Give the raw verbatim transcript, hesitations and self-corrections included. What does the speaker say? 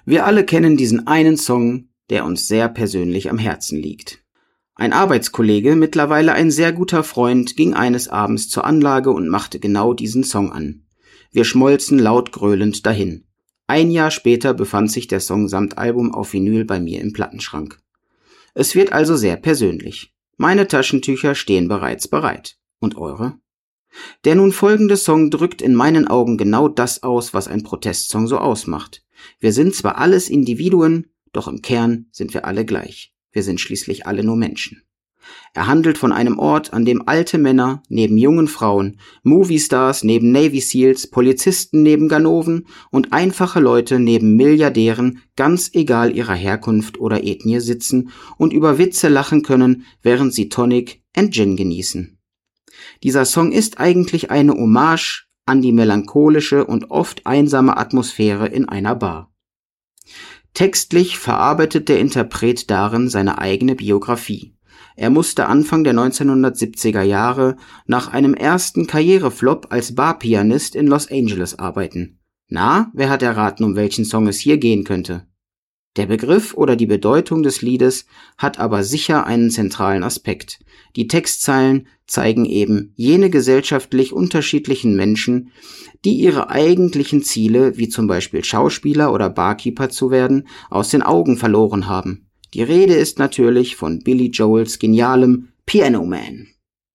Wir alle kennen diesen einen Song, der uns sehr persönlich am Herzen liegt. Ein Arbeitskollege, mittlerweile ein sehr guter Freund, ging eines Abends zur Anlage und machte genau diesen Song an. Wir schmolzen laut gröhlend dahin. Ein Jahr später befand sich der Song samt Album auf Vinyl bei mir im Plattenschrank. Es wird also sehr persönlich. Meine Taschentücher stehen bereits bereit. Und eure? Der nun folgende Song drückt in meinen Augen genau das aus, was ein Protestsong so ausmacht. Wir sind zwar alles Individuen, doch im Kern sind wir alle gleich. Wir sind schließlich alle nur Menschen. Er handelt von einem Ort, an dem alte Männer neben jungen Frauen, Moviestars neben Navy Seals, Polizisten neben Ganoven und einfache Leute neben Milliardären, ganz egal ihrer Herkunft oder Ethnie, sitzen und über Witze lachen können, während sie Tonic and Gin genießen. Dieser Song ist eigentlich eine Hommage an die melancholische und oft einsame Atmosphäre in einer Bar. Textlich verarbeitet der Interpret darin seine eigene Biografie. Er musste Anfang der neunzehnhundertsiebziger Jahre nach einem ersten Karriereflop als Barpianist in Los Angeles arbeiten. Na, wer hat erraten, um welchen Song es hier gehen könnte? Der Begriff oder die Bedeutung des Liedes hat aber sicher einen zentralen Aspekt. Die Textzeilen zeigen eben jene gesellschaftlich unterschiedlichen Menschen, die ihre eigentlichen Ziele, wie zum Beispiel Schauspieler oder Barkeeper zu werden, aus den Augen verloren haben. Die Rede ist natürlich von Billy Joels genialem Piano Man.